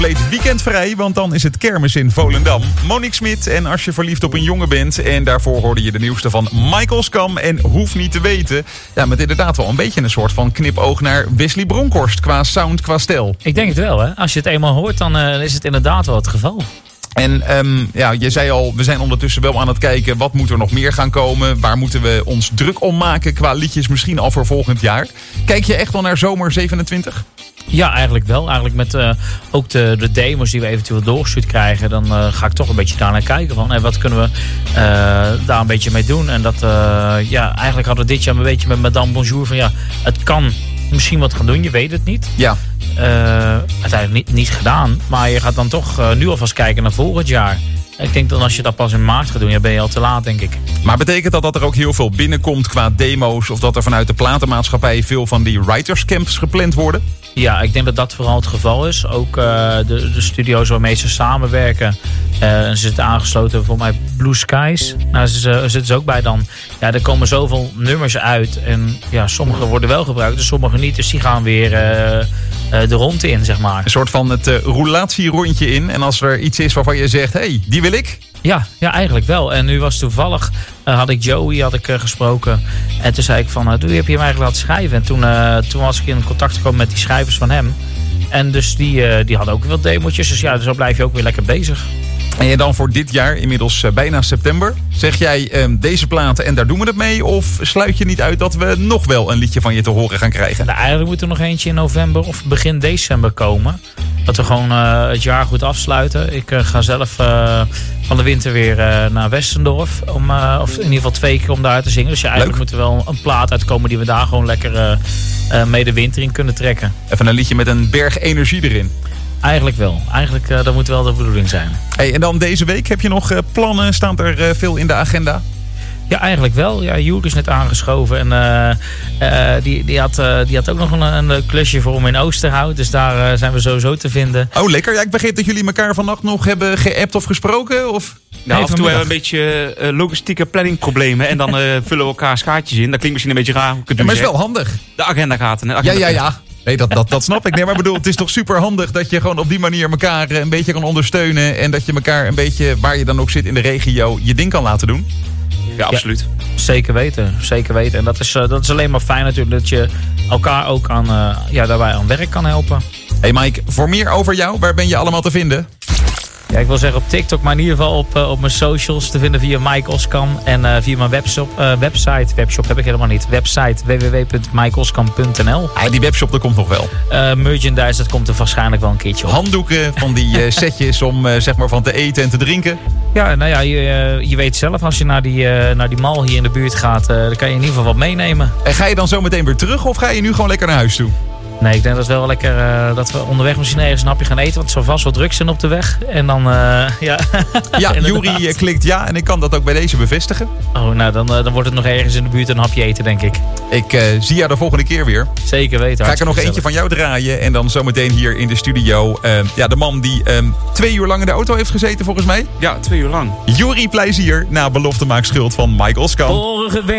Compleet weekendvrij, want dan is het kermis in Volendam. Monique Smit en als je verliefd op een jongen bent. En daarvoor hoorde je de nieuwste van Michael Skam en Hoef Niet Te Weten. Ja, met inderdaad wel een beetje een soort van knipoog naar Wesley Bronkhorst qua sound, qua stijl. Ik denk het wel, hè. Als je het eenmaal hoort, dan is het inderdaad wel het geval. En je zei al, we zijn ondertussen wel aan het kijken, wat moet er nog meer gaan komen? Waar moeten we ons druk om maken qua liedjes misschien al voor volgend jaar? Kijk je echt al naar zomer 27? Ja, eigenlijk wel. Eigenlijk met ook de demos die we eventueel doorgestuurd krijgen. Dan ga ik toch een beetje daar naar kijken. Van, wat kunnen we daar een beetje mee doen? En dat, eigenlijk hadden we dit jaar een beetje met Madame Bonjour van het kan misschien wat gaan doen. Je weet het niet. Ja. Uiteindelijk niet gedaan. Maar je gaat dan toch nu alvast kijken naar volgend jaar. Ik denk dat als je dat pas in maart gaat doen, ben je al te laat, denk ik. Maar betekent dat er ook heel veel binnenkomt qua demo's? Of dat er vanuit de platenmaatschappij veel van die writerscamps gepland worden? Ja, ik denk dat dat vooral het geval is. Ook de studio's waarmee ze samenwerken. Ze zitten aangesloten voor mij Blue Skies. Nou, ze zitten ze ook bij dan. Ja, er komen zoveel nummers uit. En ja, sommige worden wel gebruikt en sommige niet. Dus die gaan weer de rondte in, zeg maar. Een soort van het roulatierondje in. En als er iets is waarvan je zegt, hey, die wil ik. Ja, eigenlijk wel. En nu was toevallig, had ik Joey gesproken. En toen zei ik van, doe, heb je hem eigenlijk laten schrijven? En toen was ik in contact gekomen met die schrijvers van hem. En dus die hadden ook wel demotjes. Dus ja, zo blijf je ook weer lekker bezig. En je dan voor dit jaar, inmiddels bijna september, zeg jij deze platen en daar doen we het mee? Of sluit je niet uit dat we nog wel een liedje van je te horen gaan krijgen? Nou, eigenlijk moet er nog eentje in november of begin december komen. Dat we gewoon het jaar goed afsluiten. Ik ga zelf van de winter weer naar Westendorf. Of in ieder geval 2 keer om daar te zingen. Dus eigenlijk moet er wel een plaat uitkomen die we daar gewoon lekker mee de winter in kunnen trekken. Even een liedje met een berg energie erin. Eigenlijk wel. Dat moet wel de bedoeling zijn. Hey, en dan deze week, heb je nog plannen? Staat er veel in de agenda? Ja, eigenlijk wel. Ja, Joer is net aangeschoven. En die had ook nog een klusje voor om in Oosterhout. Dus daar zijn we sowieso te vinden. Oh, lekker. Ja, ik begreep dat jullie elkaar vannacht nog hebben geappt of gesproken. Of? Nou, af en toe hebben we een beetje logistieke planningproblemen. En dan vullen we elkaar kaartjes in. Dat klinkt misschien een beetje raar. Maar het is wel handig. De agendakaarten. Ja. Nee, dat snap ik. Nee, maar bedoel, het is toch super handig dat je gewoon op die manier elkaar een beetje kan ondersteunen. En dat je elkaar een beetje, waar je dan ook zit in de regio, je ding kan laten doen. Ja, absoluut. Ja, zeker weten. En dat is alleen maar fijn natuurlijk dat je elkaar ook daarbij aan werk kan helpen. Hey Mike, voor meer over jou, waar ben je allemaal te vinden? Ja, ik wil zeggen op TikTok, maar in ieder geval op mijn socials te vinden via Mike Oskam. En via mijn webshop heb ik helemaal niet. Website www.mikeoskam.nl. Die webshop, dat komt nog wel. Merchandise, dat komt er waarschijnlijk wel een keertje op. Handdoeken van die setjes om zeg maar van te eten en te drinken. Ja, nou ja, je weet zelf, als je naar die mall hier in de buurt gaat, dan kan je in ieder geval wat meenemen. En ga je dan zo meteen weer terug of ga je nu gewoon lekker naar huis toe? Nee, ik denk dat het wel lekker dat we onderweg misschien ergens een hapje gaan eten. Want het zal vast wel druk zijn op de weg. En dan, ja. Ja, Joeri klikt ja en ik kan dat ook bij deze bevestigen. Oh, nou, dan wordt het nog ergens in de buurt een hapje eten, denk ik. Ik zie jou de volgende keer weer. Zeker weten. Ga ik er nog eentje van jou draaien. En dan zometeen hier in de studio. De man die 2 uur lang in de auto heeft gezeten, volgens mij. Ja, 2 uur lang. Joeri Plezier na belofte maakt schuld van Mike Oskam. Vorige week